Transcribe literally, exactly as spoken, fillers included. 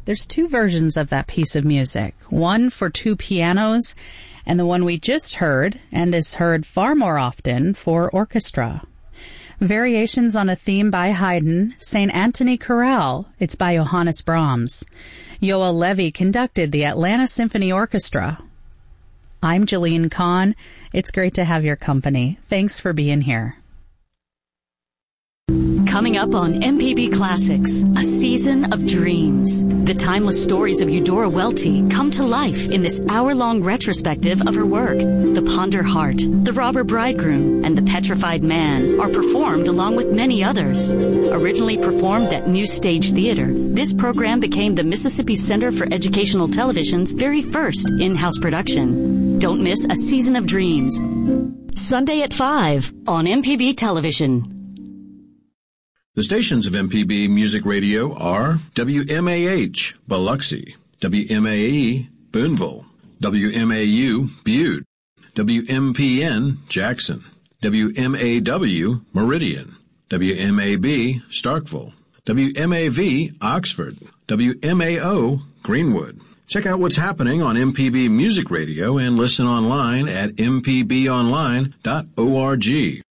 There's two versions of that piece of music, one for two pianos and the one we just heard and is heard far more often for orchestra. Variations on a theme by Haydn, Saint Anthony Chorale. It's by Johannes Brahms. Yoel Levi conducted the Atlanta Symphony Orchestra. I'm Jillian Kahn. It's great to have your company. Thanks for being here. Coming up on M P B Classics, a season of dreams. The timeless stories of Eudora Welty come to life in this hour-long retrospective of her work. The Ponder Heart, The Robber Bridegroom, and The Petrified Man are performed along with many others. Originally performed at New Stage Theater, this program became the Mississippi Center for Educational Television's very first in-house production. Don't miss A Season of Dreams. Sunday at five on M P B Television. The stations of M P B Music Radio are W M A H, Biloxi, W M A E, Boonville, W M A U, Butte, W M P N, Jackson, W M A W, Meridian, W M A B, Starkville, W M A V, Oxford, W M A O, Greenwood. Check out what's happening on M P B Music Radio and listen online at m p b online dot org.